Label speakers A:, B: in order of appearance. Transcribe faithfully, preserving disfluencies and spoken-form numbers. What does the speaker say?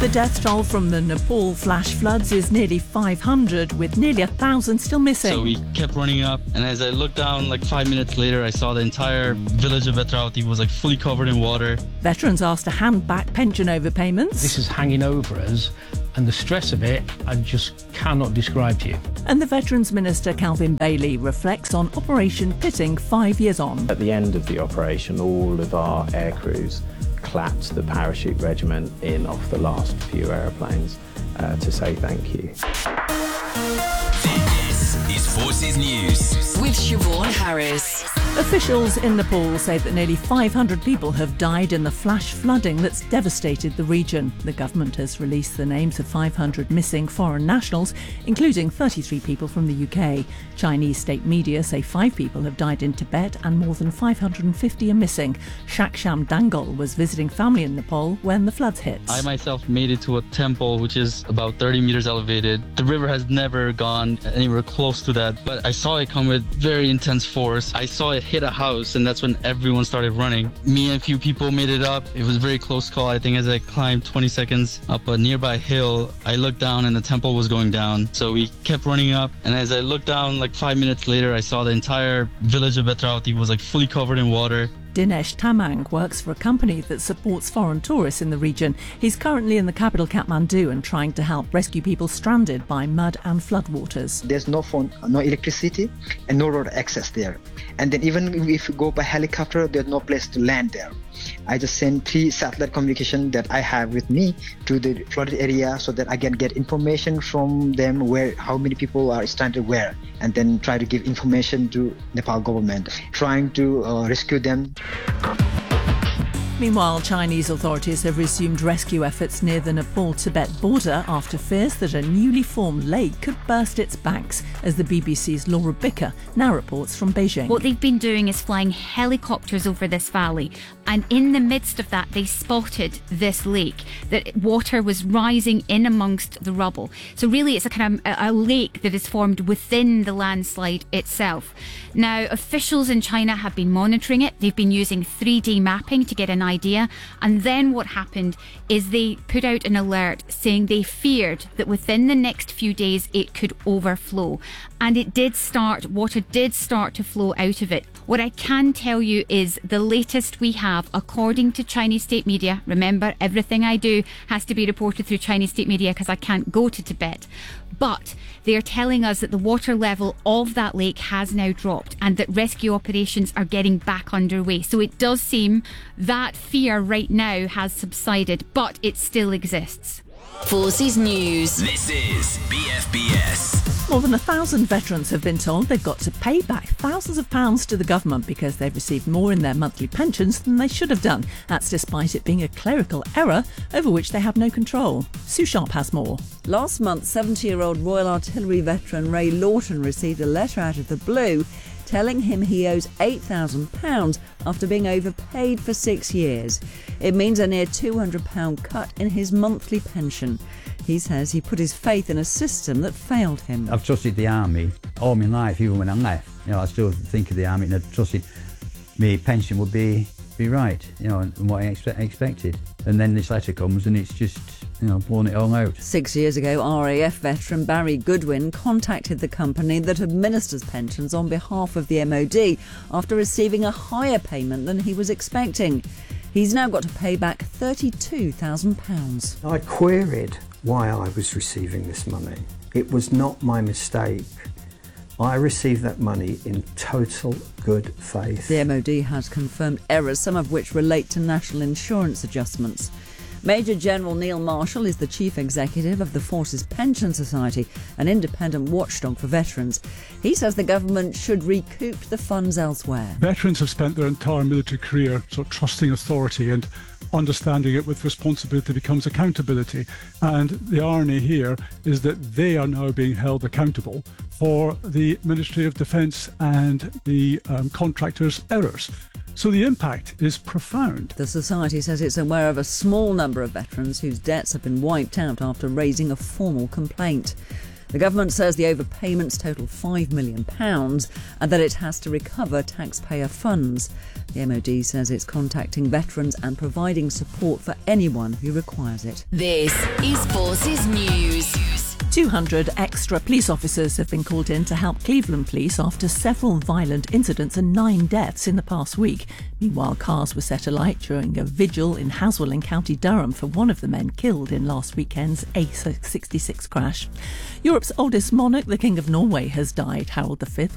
A: The death toll from the Nepal flash floods is nearly five hundred, with nearly a thousand still missing.
B: So we kept running up, and as I looked down, like five minutes later, I saw the entire village of Vetravati was like fully covered in water.
A: Veterans asked to hand back pension overpayments.
C: This is hanging over us, and the stress of it, I just cannot describe to you.
A: And the Veterans Minister, Calvin Bailey, reflects on Operation Pitting five years on.
D: At the end of the operation, all of our air crews clapped the parachute regiment in off the last few aeroplanes uh, to say thank you.
E: This is Forces News with Siobhan Harris.
A: Officials in Nepal say that nearly five hundred people have died in the flash flooding that's devastated the region. The government has released the names of five hundred missing foreign nationals, including thirty-three people from the U K. Chinese state media say five people have died in Tibet and more than five hundred fifty are missing. Shaksham Dangal was visiting family in Nepal when the floods hit.
B: I myself made it to a temple which is about thirty meters elevated. The river has never gone anywhere close to that, but I saw it come with very intense force. I saw it hit a house, and that's when everyone started running. Me and a few people made it up. It was a very close call. I think as I climbed twenty seconds up a nearby hill, I looked down and the temple was going down. So we kept running up, and as I looked down, like five minutes later, I saw the entire village of Vetravati was like fully covered in water.
A: Dinesh Tamang works for a company that supports foreign tourists in the region. He's currently in the capital Kathmandu and trying to help rescue people stranded by mud and floodwaters.
F: There's no phone, no electricity, and no road access there. And then even if you go by helicopter, there's no place to land there. I just send three satellite communication that I have with me to the flooded area so that I can get information from them where how many people are stranded where, and then try to give information to Nepal government, trying to uh, rescue them.
A: Meanwhile, Chinese authorities have resumed rescue efforts near the Nepal-Tibet border after fears that a newly formed lake could burst its banks, as the B B C's Laura Bicker now reports from Beijing.
G: What they've been doing is flying helicopters over this valley, and in the midst of that they spotted this lake, that water was rising in amongst the rubble. So really it's a kind of a, a lake that is formed within the landslide itself. Now, officials in China have been monitoring it. They've been using three D mapping to get an idea, and then what happened is they put out an alert saying they feared that within the next few days it could overflow, and it did start, water did start to flow out of it. What I can tell you is the latest we have, according to Chinese state media, remember everything I do has to be reported through Chinese state media because I can't go to Tibet, but they are telling us that the water level of that lake has now dropped and that rescue operations are getting back underway. So it does seem that fear right now has subsided, but it still exists.
E: Forces News. This is B F B S.
A: More than a thousand veterans have been told they've got to pay back thousands of pounds to the government because they've received more in their monthly pensions than they should have done. That's despite it being a clerical error over which they have no control. Sue Sharp has more.
H: Last month, seventy-year-old Royal Artillery veteran Ray Lawton received a letter out of the blue telling him he owes eight thousand pounds after being overpaid for six years. It means a near two hundred pounds cut in his monthly pension. He says he put his faith in a system that failed him.
I: I've trusted the army all my life, even when I left. You know, I still think of the army and I trusted my pension would be be right, you know, and what I expect, expected. And then this letter comes and it's just, you know, blown it all out.
H: Six years ago, R A F veteran Barry Goodwin contacted the company that administers pensions on behalf of the M O D after receiving a higher payment than he was expecting. He's now got to pay back thirty-two thousand pounds.
J: I queried why I was receiving this money. It was not my mistake. I received that money in total good faith.
H: The M O D has confirmed errors, some of which relate to national insurance adjustments. Major General Neil Marshall is the chief executive of the Forces Pension Society, an independent watchdog for veterans. He says the government should recoup the funds elsewhere.
K: Veterans have spent their entire military career sort of trusting authority, and understanding it with responsibility becomes accountability. And the irony here is that they are now being held accountable for the Ministry of Defence and the um, contractors' errors. So the impact is profound.
H: The Society says it's aware of a small number of veterans whose debts have been wiped out after raising a formal complaint. The government says the overpayments total five million pounds and that it has to recover taxpayer funds. The M O D says it's contacting veterans and providing support for anyone who requires it.
E: This is Forces News.
A: two hundred extra police officers have been called in to help Cleveland police after several violent incidents and nine deaths in the past week. Meanwhile, cars were set alight during a vigil in Haswell in County Durham for one of the men killed in last weekend's A sixty-six crash. Europe's oldest monarch, the King of Norway, has died. Harald the Fifth